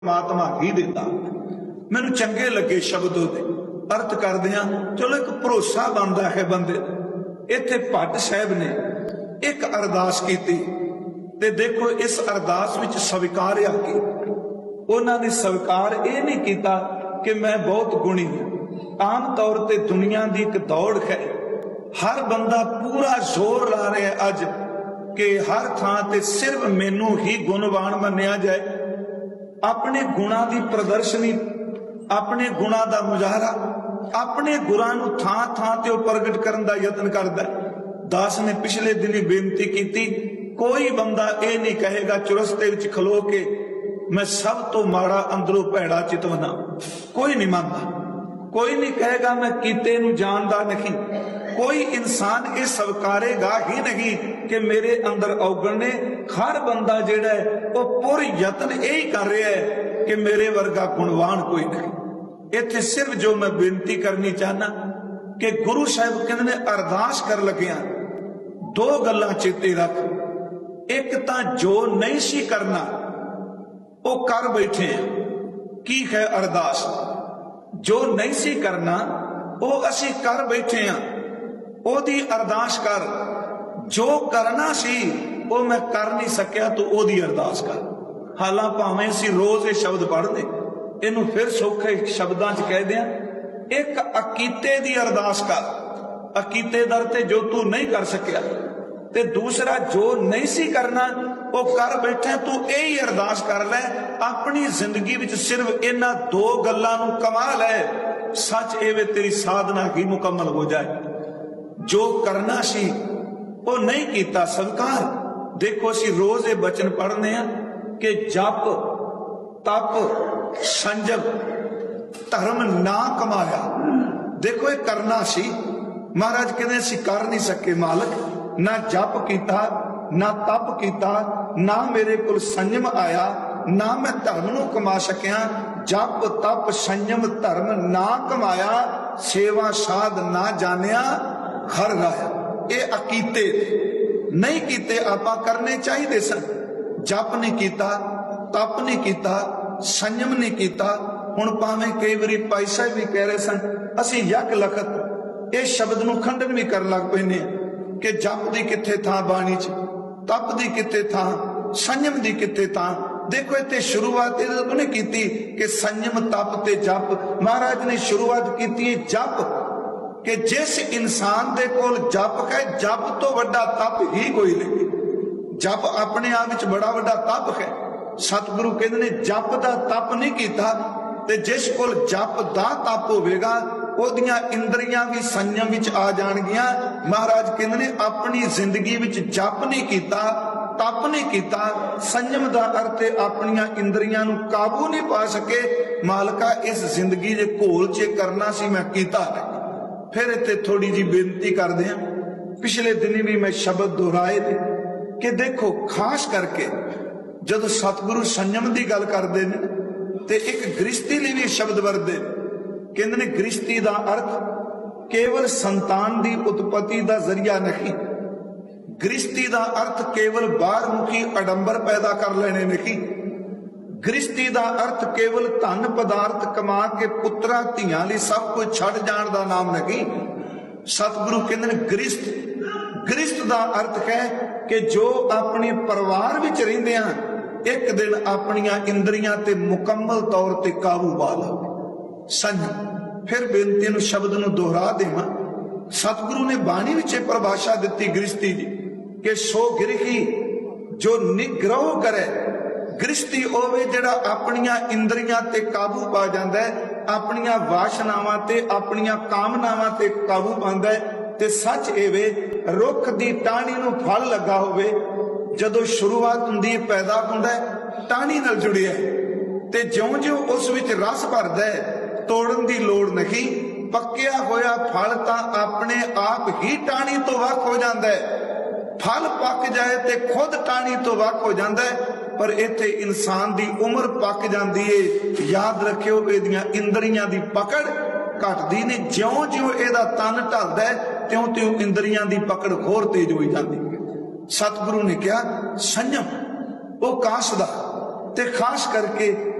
परमात्मा ही देता। मैनू चंगे लगे शब्द ओहदे अर्थ करदियां चलो एक भरोसा बनता है बंदे। इत्थे भट्ट साहब ने एक अरदास की ते देखो इस अरदास विच स्वीकार आ कि उन्होंने स्वीकार ये नहीं किया कि मैं बहुत गुणी हूं। आम तौर पर दुनिया की एक दौड़ है, हर बंदा पूरा जोर ला रहा है अज कि हर थां ते सिर्फ मैनू ही गुणवान मन्निया जाए। अपने गुणों की प्रदर्शनी, अपने गुणों का मुजाहरा, अपने गुणां नूं थां थां ते प्रगट करने का यत्न करता है। दास ने पिछले दिन बेनती की, कोई बंदा ये नहीं कहेगा चुरस्ते विच खलो के मैं सब तो माड़ा अंदरों भैड़ा चितवना, कोई नहीं मानता। कोई नहीं कहेगा मैं कीते नूं जानदा नहीं। कोई इंसान ये स्वीकारेगा ही नहीं कि मेरे अंदर औगण ने। हर बंदा जिहड़ा है वो पूरे यत्न यही कर रहा है कि मेरे वर्गा गुणवान कोई नहीं। इत्थे सिर्फ जो मैं बेनती करनी चाहना कि गुरु साहिब कहंदे ने अरदास कर लगिया दो गल्लां चेते रख। एक तां जो नहीं सी करना वो कर बैठे हैं। की है अरदास? जो नहीं सी करना वो असी कर बैठे हैं, ओदी अरदास कर। जो करना सी वो मैं कर नहीं सकिया तो ओदी अरदास कर। हालां भावें असी रोज ये शब्द पढ़दे, इनू फिर सौखे शब्दां च कह दियां, एक अकीते दी अरदास कर। अकीते दर ते जो तू नहीं कर सकिया, ते दूसरा जो नहीं सी करना वो कर बैठे तू यही अरदास कर लै। अपनी जिंदगी विच सिर्फ इन्हां दो गल्लां नूं कमा लै, सच एवे तेरी साधना ही मुकम्मल हो जाए। जो करना सी वो नहीं कीता स्वीकार। देखो असी रोज ये बचन पढ़ने हैं कि जप तप संजम धर्म ना कमाया। देखो ये करना सी, महाराज कहते असी कर नहीं सके मालक, ना जप किया ना तप किया, ना मेरे को संयम आया, ना मैं धर्म नूं कमा सकिया। जप तप संयम धर्म ना कमाया, सेवा साध ना जानिया हर राया। ये अकीते नहीं कीते आपां करने चाहिए सन। जप नहीं किया, तप नहीं किया, संयम नहीं किया। हुण भावें कई बारी भाई साहब भी कह रहे सन असी यक लखत इस शब्द नूं खंडन भी कर लग पैने कि जप दी किथे थां बाणी च, तप दी किथे थां, संयम दी किथे थां। देखो इत्थे शुरुआत इन्होंने की कि संयम तप ते जप। महाराज ने शुरुआत की जप कि जिस इंसान दे कोल जप है, जप तो वड्डा तप ही कोई नहीं। जप अपने आप विच बड़ा वड्डा तप है। सतगुरु कहंदे ने जप दा तप नहीं कीता ते जिस कोल जप दा तप होवेगा ओदियां इंद्रियां भी संयम विच आ जाणगियां। महाराज कहंदे ने अपनी जिंदगी विच जप नहीं कीता, तप नहीं कीता, संयम दा अर्थ अपनियां इंद्रियां नूं काबू नहीं पा सके। मालका इस जिंदगी दे घोल च करना सी मैं कीता नहीं। फिर इत्थे थोड़ी जी बेनती करदे हां, पिछले दिन भी मैं शब्द दोहराए थे कि देखो खास करके जदों सतगुरु संयम की गल करते हैं तो एक गृहस्थी लिए भी शब्द वरते कहते ने गृहस्थी का अर्थ केवल संतान की उत्पत्ति का जरिया नहीं। गृहस्थी का अर्थ केवल बाहरमुखी आडंबर पैदा कर लेने नहीं। गृहस्थी का अर्थ केवल धन पदार्थ कमा के पुत्रा धियां लई सब कुछ छड़ जाण दा नाम नहीं। सतगुरु कहते हैं गृहस्थ, गृहस्थ का अर्थ है कि जो अपने परिवार विच रहिंदे हां एक दिन अपनियां इंद्रियां ते मुकम्मल तौर ते काबू पा लवे। संयम। फिर बेनती नूं शब्द नूं दोहरा देवां, सतगुरु ने बाणी विच परिभाषा दित्ती गृहस्थी दी कि सो गृही जो निग्रह करे। गृहस्थी होवे जिहड़ा अपनियां इंद्रियां ते काबू पा जांदा है, अपनियां वासनावां ते अपनियां कामनावां ते काबू पांदा है। ते सच एवे रुख दी टाहनी नूं फल लगा होवे, जदों शुरुआत हुंदी पैदा हुंदा है टाहनी नाल जुड़िया ते ज्यों-ज्यों उस विच रस भरदा है तोड़न दी लोड़ नहीं। पक्किया होया फल तां अपने आप ही टाहनी तो वख हो जांदा है। फल पक जाए ते खुद टाहनी तो वख हो जांदा है। पर इत्थे इंसान दी उम्र पक जांदी है। याद रखियो इहदियां इंद्रियां दी पकड़ घटदी ने। ज्यों-ज्यों इहदा तन ढलदा है त्यों-त्यों इंद्रियां दी पकड़ होर तेज होई जांदी है। सतगुरु ने कहा संयम वो काश दा ते खास करके